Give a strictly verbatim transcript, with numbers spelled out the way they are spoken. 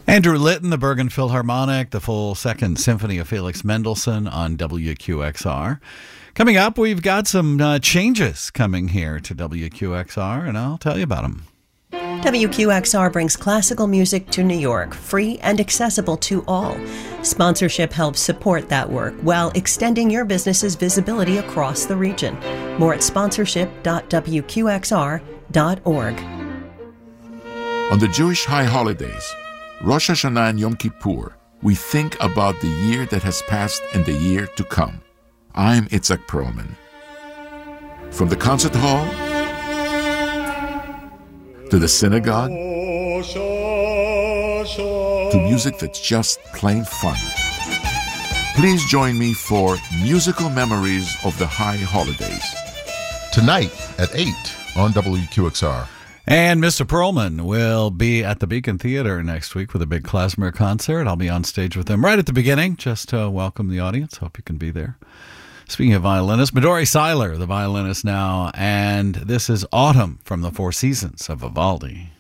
Andrew Litton, the Bergen Philharmonic, the full Second Symphony of Felix Mendelssohn on W Q X R. Coming up, we've got some uh, changes coming here to W Q X R, and I'll tell you about them. W Q X R brings classical music to New York, free and accessible to all. Sponsorship helps support that work while extending your business's visibility across the region. More at sponsorship dot w q x r dot org. On the Jewish high holidays, Rosh Hashanah and Yom Kippur, we think about the year that has passed and the year to come. I'm Itzhak Perlman. From the concert hall to the synagogue to music that's just plain fun. Please join me for Musical Memories of the High Holidays. Tonight at eight on W Q X R. And Mister Perlman will be at the Beacon Theater next week with a big klezmer concert. I'll be on stage with him right at the beginning just to welcome the audience. Hope you can be there. Speaking of violinists, Midori Seiler, the violinist now, and this is Autumn from the Four Seasons of Vivaldi.